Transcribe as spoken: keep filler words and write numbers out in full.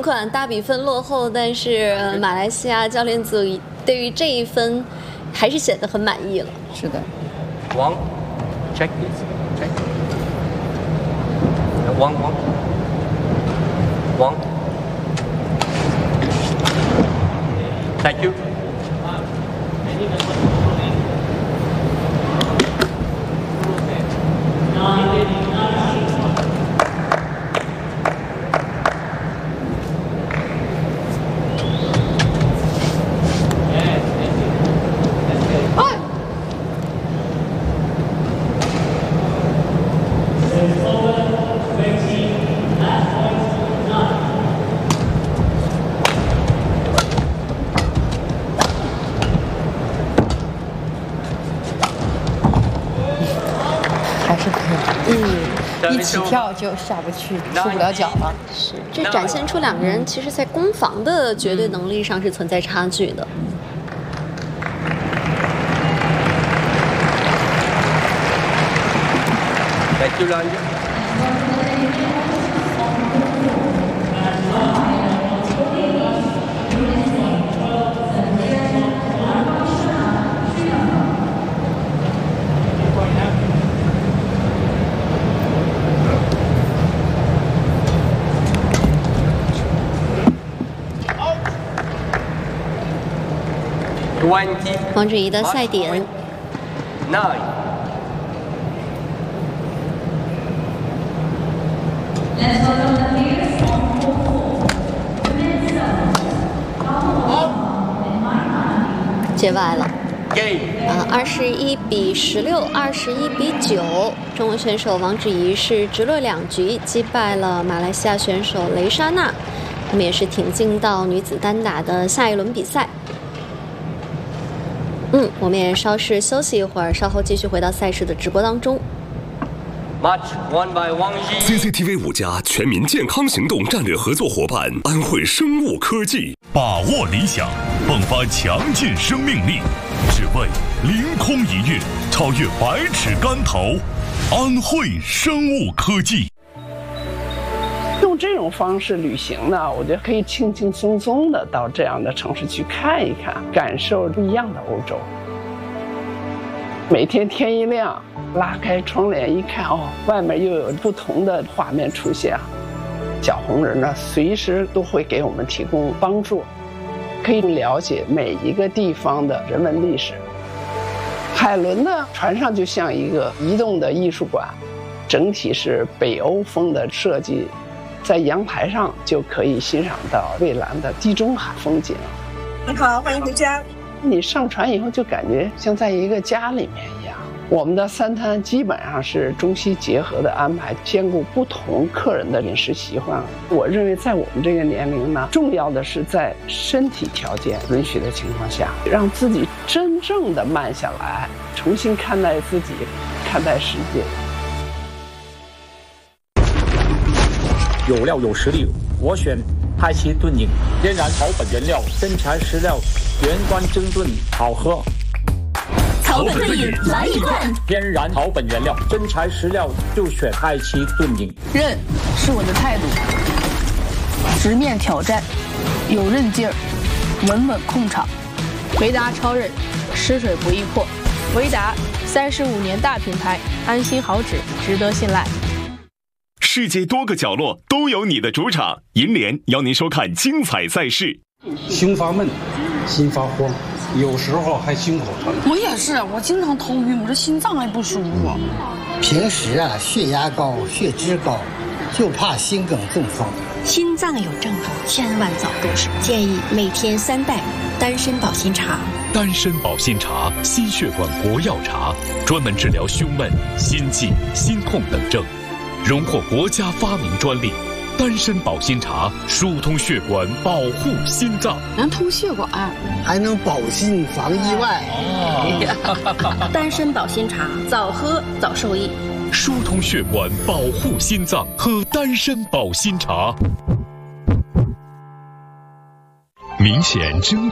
款大比分落后，但是、呃、马来西亚教练组对于这一分还是显得很满意了。 是的。 One, check this, check. One, one, one. Thank you. 一起跳就下不去，出不了脚了。 是，这展现出两个人其实在攻防的绝对能力上是存在差距的。 Thank you, Ranja. Twenty. 王芷怡的赛点。 Nine. 界外了。啊，二十一比十六，二十一比九。中国选手王芷怡是直落两局击败了马来西亚选手雷莎娜，他们也是挺进到女子单打的下一轮比赛。嗯，我们也稍事休息一会儿，稍后继续回到赛事的直播当中。 C C T V 五家全民健康行动战略合作伙伴安慧生物科技， 把握理想，迸发强劲生命力，只为凌空一跃，超越百尺竿头。安慧生物科技。 用这种方式旅行呢，我觉得可以轻轻松松的到这样的城市去看一看，感受不一样的欧洲。每天天一亮，拉开窗帘一看，哦，外面又有不同的画面出现。小红人呢，随时都会给我们提供帮助，可以了解每一个地方的人文历史。海伦呢，船上就像一个移动的艺术馆，整体是北欧风的设计。在阳台上就可以欣赏到蔚蓝的地中海风景。 你好，欢迎回家。 你上船以后就感觉像在一个家里面一样。我们的三餐基本上是中西结合的安排，兼顾不同客人的饮食习惯。我认为在我们这个年龄呢，重要的是在身体条件允许的情况下，让自己真正的慢下来，重新看待自己，看待世界。 有料有实力，我选太极炖饮，天然草本原料，真材实料，原装蒸炖，好喝。 草本炖饮来一罐， 天然草本原料，真材实料，就选太极炖饮。 韧是我的态度，直面挑战，有韧劲儿，稳稳控场。维达超韧，湿水不易破。维达三十五年大品牌，安心好纸，值得信赖。 世界多个角落都有你的主场，银联邀您收看精彩赛事。 胸发闷，心发慌，有时候还心口疼。 我也是，我经常头晕，我这心脏还不舒服。 平时啊，血压高，血脂高，就怕心梗中风。 心脏有症状，千万早重视。建议每天三袋丹参保心茶。 丹参保心茶，心血管国药茶，专门治疗胸闷、心悸、心痛等症。荣获国家发明专利，丹参保心茶疏通血管，保护心脏， 能通血管， 还能保心防意外。 哦、丹参保心茶，早喝早受益。 疏通血管，保护心脏，喝丹参保心茶。明显真。